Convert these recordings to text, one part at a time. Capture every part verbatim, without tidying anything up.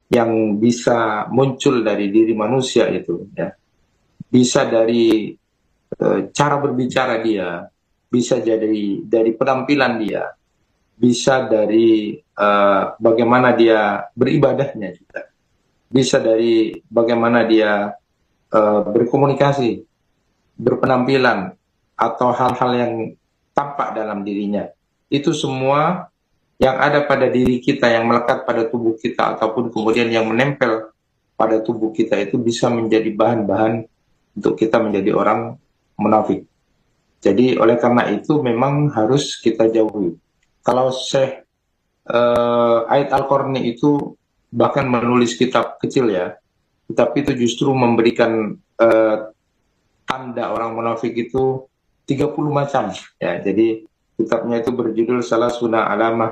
yang bisa muncul dari diri manusia itu, ya. Bisa dari e, cara berbicara dia, bisa jadi dari penampilan dia, bisa dari e, bagaimana dia beribadahnya juga, bisa dari bagaimana dia e, berkomunikasi, berpenampilan, atau hal-hal yang tampak dalam dirinya. Itu semua yang ada pada diri kita, yang melekat pada tubuh kita, ataupun kemudian yang menempel pada tubuh kita, itu bisa menjadi bahan-bahan untuk kita menjadi orang munafik. Jadi oleh karena itu memang harus kita jauhi. Kalau Syekh uh, Aid Al-Qarni itu bahkan menulis kitab kecil, ya, tetapi itu justru memberikan uh, tanda orang munafik itu tiga puluh macam, ya. Jadi kitabnya itu berjudul Salah Sunnah Alamah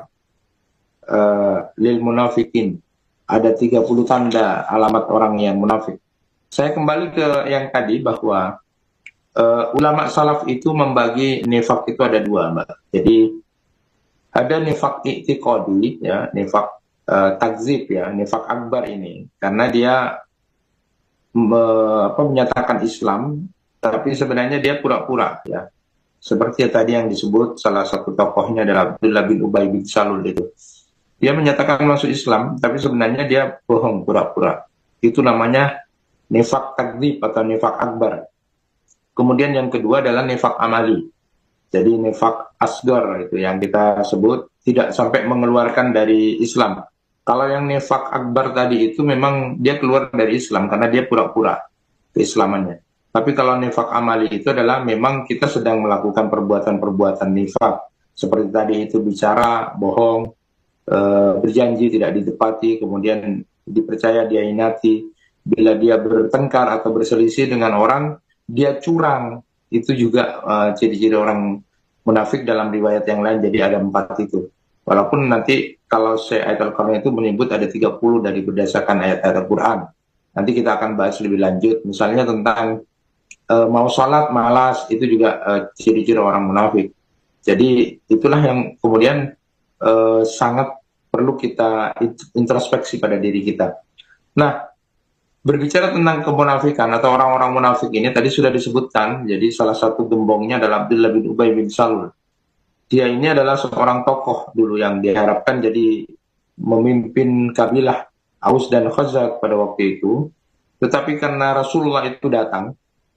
Uh, lil munafikin. Ada tiga puluh tanda alamat orang yang munafik. Saya kembali ke yang tadi bahwa uh, ulama salaf itu membagi nifak itu ada dua, Mbak. Jadi ada nifak i'tiqadi, ya, nifak uh, takzib, ya, nifak akbar ini karena dia me, apa, menyatakan Islam tapi sebenarnya dia pura-pura, ya. Seperti tadi yang disebut salah satu tokohnya adalah Abdullah bin Ubay bin Salul itu. Dia menyatakan masuk Islam, tapi sebenarnya dia bohong, pura-pura. Itu namanya nifak takdzib atau nifak akbar. Kemudian yang kedua adalah nifak amali. Jadi nifak asgar itu yang kita sebut tidak sampai mengeluarkan dari Islam. Kalau yang nifak akbar tadi itu memang dia keluar dari Islam karena dia pura-pura keislamannya. Tapi kalau nifak amali itu adalah memang kita sedang melakukan perbuatan-perbuatan nifak. Seperti tadi itu bicara, bohong, Uh, berjanji tidak ditepati, kemudian dipercaya dia inati, bila dia bertengkar atau berselisih dengan orang dia curang. Itu juga uh, ciri-ciri orang munafik dalam riwayat yang lain. Jadi ada empat itu, walaupun nanti kalau Syekh Aid Al-Qarni itu menyebut ada tiga puluh dari berdasarkan ayat-ayat Al-Quran. Nanti kita akan bahas lebih lanjut, misalnya tentang uh, mau sholat malas, itu juga uh, ciri-ciri orang munafik. Jadi itulah yang kemudian Uh, sangat perlu kita introspeksi pada diri kita. Nah, berbicara tentang kemunafikan atau orang-orang munafik ini tadi sudah disebutkan. Jadi salah satu gembongnya adalah Abdullah bin Ubay bin Salul. Dia ini adalah seorang tokoh dulu yang diharapkan jadi memimpin kabilah Aus dan Khazraj pada waktu itu. Tetapi karena Rasulullah itu datang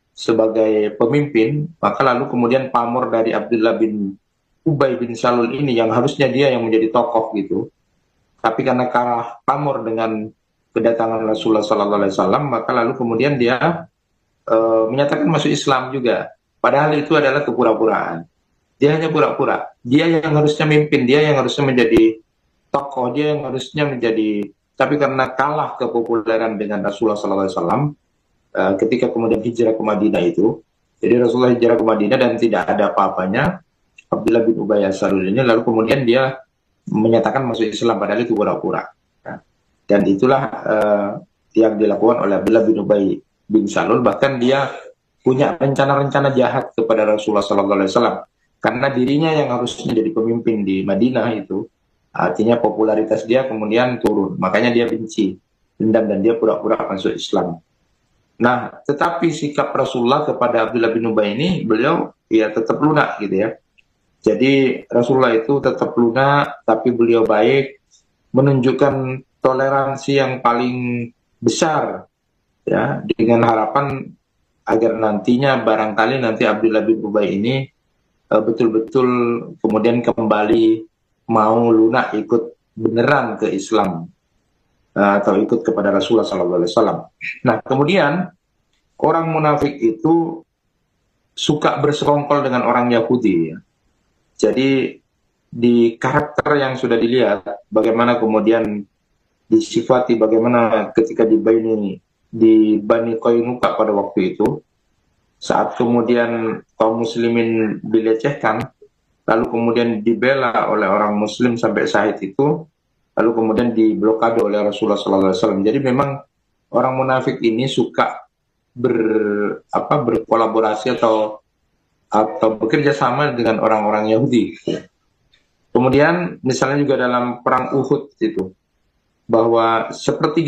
sebagai pemimpin, maka lalu kemudian pamor dari Abdullah bin Ubay bin Salul ini yang harusnya dia yang menjadi tokoh gitu, tapi karena kalah pamor dengan kedatangan Rasulullah Sallallahu Alaihi Wasallam, maka lalu kemudian dia e, menyatakan masuk Islam juga. Padahal itu adalah kepura-puraan. Dia hanya pura-pura. Dia yang harusnya mimpin, dia yang harusnya menjadi tokoh, dia yang harusnya menjadi. Tapi karena kalah kepopuleran dengan Rasulullah Sallallahu Alaihi Wasallam, e, ketika kemudian hijrah ke Madinah itu, jadi Rasulullah hijrah ke Madinah dan tidak ada apa-apanya. Abdullah bin Ubay As-Salul ini lalu kemudian dia menyatakan masuk Islam padahal itu pura-pura. Nah, dan itulah uh, yang dilakukan oleh Abdullah bin Ubay bin Salul. Bahkan dia punya rencana-rencana jahat kepada Rasulullah Sallallahu Alaihi Wasallam karena dirinya yang harusnya jadi pemimpin di Madinah itu, artinya popularitas dia kemudian turun. Makanya dia benci, dendam, dan dia pura-pura masuk Islam. Nah, tetapi sikap Rasulullah kepada Abdullah bin Ubay ini, beliau ya tetap lunak gitu ya. Jadi Rasulullah itu tetap lunak, tapi beliau baik, menunjukkan toleransi yang paling besar, ya, dengan harapan agar nantinya barangkali nanti Abdullah bin Ubay ini betul-betul uh, kemudian kembali mau lunak ikut beneran ke Islam uh, atau ikut kepada Rasulullah Sallallahu Alaihi Wasallam. Nah, kemudian orang munafik itu suka bersekongkol dengan orang Yahudi, ya. Jadi di karakter yang sudah dilihat, bagaimana kemudian disifati, bagaimana ketika di Bani, di Bani Qainuqa pada waktu itu, saat kemudian kaum muslimin dilecehkan, lalu kemudian dibela oleh orang muslim sampai syahid itu, lalu kemudian diblokade oleh Rasulullah Sallallahu Alaihi Wasallam. Jadi memang orang munafik ini suka ber, apa, berkolaborasi atau atau bekerja sama dengan orang-orang Yahudi. Kemudian misalnya juga dalam perang Uhud itu, bahwa sepertiga